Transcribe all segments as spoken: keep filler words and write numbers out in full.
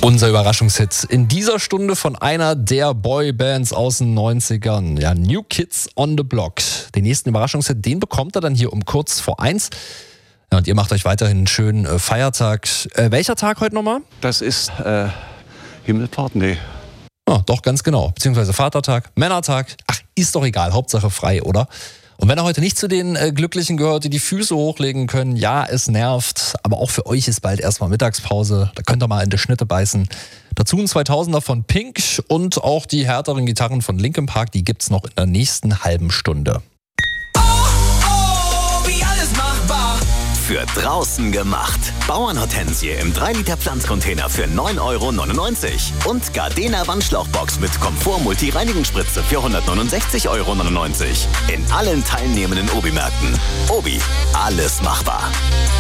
Unser Überraschungshit in dieser Stunde von einer der Boybands aus den neunzigern. Ja, New Kids on the Block. Den nächsten Überraschungshit, den bekommt er dann hier um kurz vor eins. Ja, und ihr macht euch weiterhin einen schönen äh, Feiertag. Äh, welcher Tag heute nochmal? Das ist äh, Himmelfahrt, nee. Ja, doch, ganz genau. Beziehungsweise Vatertag, Männertag. Ach, ist doch egal. Hauptsache frei, oder? Und wenn er heute nicht zu den äh, Glücklichen gehört, die die Füße hochlegen können, ja, es nervt. Aber auch für euch ist bald erstmal Mittagspause. Da könnt ihr mal in die Schnitte beißen. Dazu ein zweitausender von Pink und auch die härteren Gitarren von Linkin Park. Die gibt's noch in der nächsten halben Stunde. Für draußen gemacht. Bauernhortensie im drei Liter Pflanzcontainer für neun Euro neunundneunzig. Und Gardena Wandschlauchbox mit Komfort-Multi-Reinigungsspritze für hundertneunundsechzig Euro neunundneunzig. In allen teilnehmenden Obi-Märkten. Obi, alles machbar.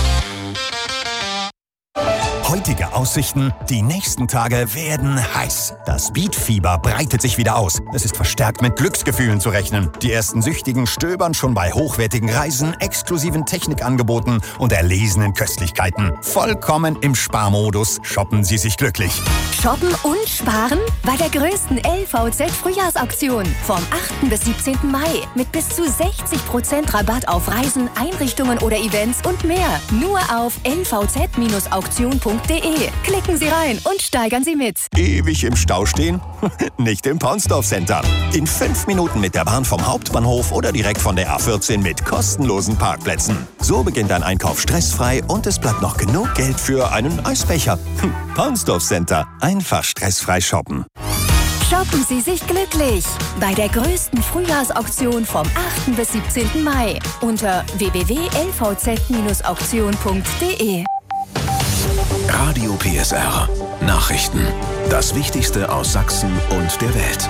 Heutige Aussichten, die nächsten Tage werden heiß. Das Beatfieber breitet sich wieder aus. Es ist verstärkt mit Glücksgefühlen zu rechnen. Die ersten Süchtigen stöbern schon bei hochwertigen Reisen, exklusiven Technikangeboten und erlesenen Köstlichkeiten. Vollkommen im Sparmodus shoppen sie sich glücklich. Shoppen und sparen bei der größten L V Z-Frühjahrsauktion vom achten bis siebzehnten Mai mit bis zu sechzig Prozent Rabatt auf Reisen, Einrichtungen oder Events und mehr. Nur auf l v z auktion punkt de. Klicken Sie rein und steigern Sie mit. Ewig im Stau stehen? Nicht im Paunsdorf Center. In fünf Minuten mit der Bahn vom Hauptbahnhof oder direkt von der A vierzehn mit kostenlosen Parkplätzen. So beginnt dein Einkauf stressfrei und es bleibt noch genug Geld für einen Eisbecher. Paunsdorf Center. Einfach stressfrei shoppen. Shoppen Sie sich glücklich bei der größten Frühjahrsauktion vom achten bis siebzehnten Mai unter w w w punkt l v z auktion punkt de. Radio P S R. Nachrichten. Das Wichtigste aus Sachsen und der Welt.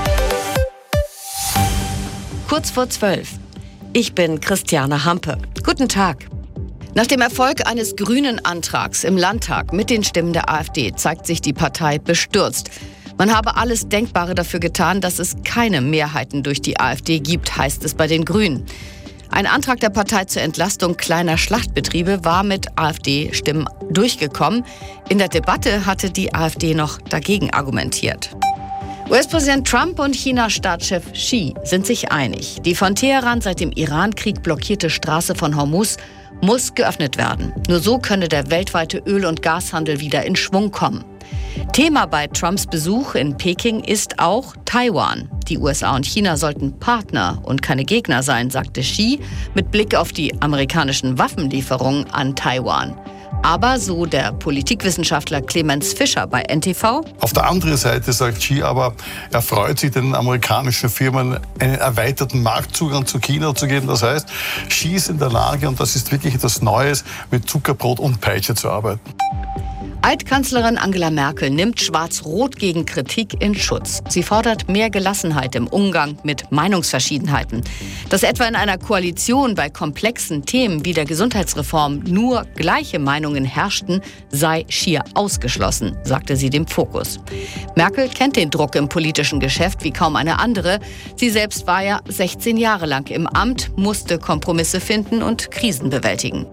Kurz vor zwölf. Ich bin Christiane Hampe. Guten Tag. Nach dem Erfolg eines grünen Antrags im Landtag mit den Stimmen der AfD zeigt sich die Partei bestürzt. Man habe alles Denkbare dafür getan, dass es keine Mehrheiten durch die AfD gibt, heißt es bei den Grünen. Ein Antrag der Partei zur Entlastung kleiner Schlachtbetriebe war mit AfD-Stimmen durchgekommen. In der Debatte hatte die AfD noch dagegen argumentiert. U S-Präsident Trump und China-Staatschef Xi sind sich einig. Die von Teheran seit dem Iran-Krieg blockierte Straße von Hormuz muss geöffnet werden. Nur so könne der weltweite Öl- und Gashandel wieder in Schwung kommen. Thema bei Trumps Besuch in Peking ist auch Taiwan. Die U S A und China sollten Partner und keine Gegner sein, sagte Xi mit Blick auf die amerikanischen Waffenlieferungen an Taiwan. Aber so der Politikwissenschaftler Clemens Fischer bei N T V. Auf der anderen Seite sagt Xi aber, er freut sich, den amerikanischen Firmen einen erweiterten Marktzugang zu China zu geben. Das heißt, Xi ist in der Lage, und das ist wirklich etwas Neues, mit Zuckerbrot und Peitsche zu arbeiten. Altkanzlerin Angela Merkel nimmt Schwarz-Rot gegen Kritik in Schutz. Sie fordert mehr Gelassenheit im Umgang mit Meinungsverschiedenheiten. Dass etwa in einer Koalition bei komplexen Themen wie der Gesundheitsreform nur gleiche Meinungen herrschten, sei schier ausgeschlossen, sagte sie dem Fokus. Merkel kennt den Druck im politischen Geschäft wie kaum eine andere. Sie selbst war ja sechzehn Jahre lang im Amt, musste Kompromisse finden und Krisen bewältigen.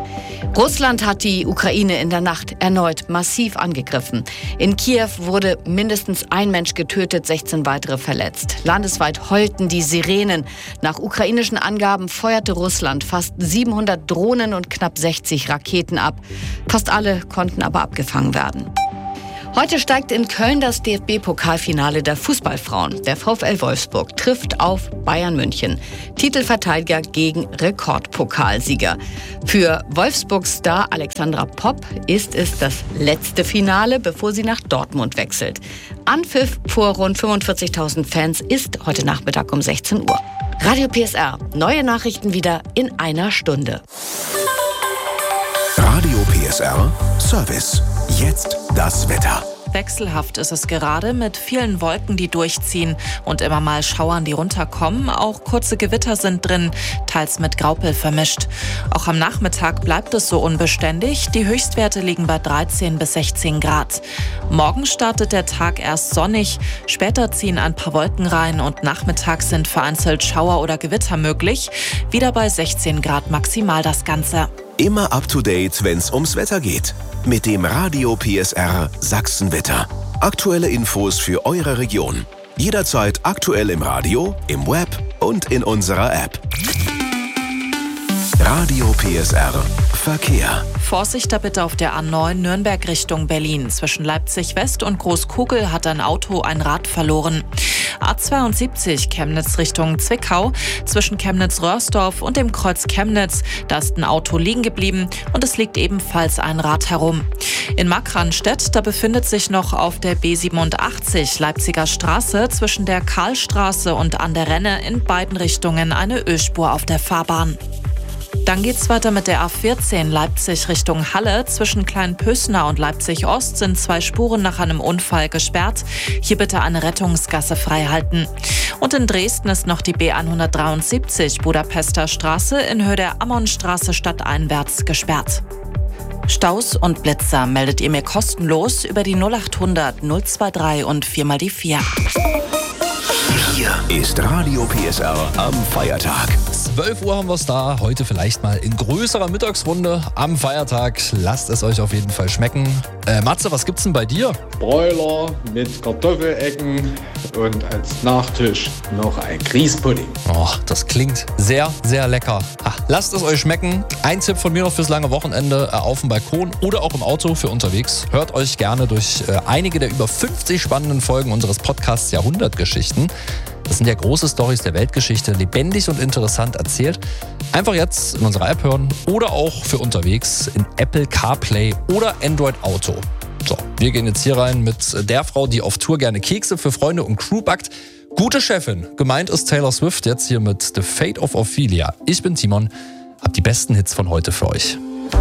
Russland hat die Ukraine in der Nacht erneut massiv angegriffen. In Kiew wurde mindestens ein Mensch getötet, sechzehn weitere verletzt. Landesweit heulten die Sirenen. Nach ukrainischen Angaben feuerte Russland fast siebenhundert Drohnen und knapp sechzig Raketen ab. Fast alle konnten aber abgefangen werden. Heute steigt in Köln das D F B-Pokalfinale der Fußballfrauen. Der VfL Wolfsburg trifft auf Bayern München. Titelverteidiger gegen Rekordpokalsieger. Für Wolfsburg-Star Alexandra Popp ist es das letzte Finale, bevor sie nach Dortmund wechselt. Anpfiff vor rund fünfundvierzigtausend Fans ist heute Nachmittag um sechzehn Uhr. Radio P S R. Neue Nachrichten wieder in einer Stunde. Radio P S R Service. Jetzt das Wetter. Wechselhaft ist es gerade mit vielen Wolken, die durchziehen und immer mal Schauern, die runterkommen. Auch kurze Gewitter sind drin, teils mit Graupel vermischt. Auch am Nachmittag bleibt es so unbeständig. Die Höchstwerte liegen bei dreizehn bis sechzehn Grad. Morgen startet der Tag erst sonnig. Später ziehen ein paar Wolken rein und nachmittags sind vereinzelt Schauer oder Gewitter möglich. Wieder bei sechzehn Grad maximal das Ganze. Immer up to date, wenn's ums Wetter geht. mit dem Radio P S R Sachsen-Wetter. Aktuelle Infos für eure Region. Jederzeit aktuell im Radio, im Web und in unserer App. Radio P S R Verkehr. Vorsicht da bitte auf der A neun Nürnberg Richtung Berlin. Zwischen Leipzig West und Großkugel hat ein Auto ein Rad verloren. A zweiundsiebzig Chemnitz Richtung Zwickau. Zwischen Chemnitz-Röhrsdorf und dem Kreuz Chemnitz. Da ist ein Auto liegen geblieben und es liegt ebenfalls ein Rad herum. In Markranstädt, da befindet sich noch auf der B siebenundachtzig Leipziger Straße zwischen der Karlstraße und an der Renne in beiden Richtungen eine Ölspur auf der Fahrbahn. Dann geht's weiter mit der A vierzehn Leipzig Richtung Halle. Zwischen Kleinpösner und Leipzig Ost sind zwei Spuren nach einem Unfall gesperrt. Hier bitte eine Rettungsgasse freihalten. Und in Dresden ist noch die B hundertdreiundsiebzig Budapester Straße in Höhe der Ammonstraße stadteinwärts gesperrt. Staus und Blitzer meldet ihr mir kostenlos über die null achthundert null drei und vier mal die vier. Hier ist Radio P S R am Feiertag. zwölf Uhr haben wir es da. Heute vielleicht mal in größerer Mittagsrunde am Feiertag. Lasst es euch auf jeden Fall schmecken. Äh, Matze, was gibt's denn bei dir? Broiler mit Kartoffelecken und als Nachtisch noch ein Grießpudding. Oh, das klingt sehr, sehr lecker. Ach, lasst es euch schmecken. Ein Tipp von mir noch fürs lange Wochenende äh, auf dem Balkon oder auch im Auto für unterwegs. Hört euch gerne durch äh, einige der über fünfzig spannenden Folgen unseres Podcasts Jahrhundertgeschichten. Das sind ja große Storys der Weltgeschichte, lebendig und interessant erzählt. Einfach jetzt in unserer App hören oder auch für unterwegs in Apple CarPlay oder Android Auto. So, wir gehen jetzt hier rein mit der Frau, die auf Tour gerne Kekse für Freunde und Crew backt. Gute Chefin, gemeint ist Taylor Swift, jetzt hier mit The Fate of Ophelia. Ich bin Timon, hab die besten Hits von heute für euch.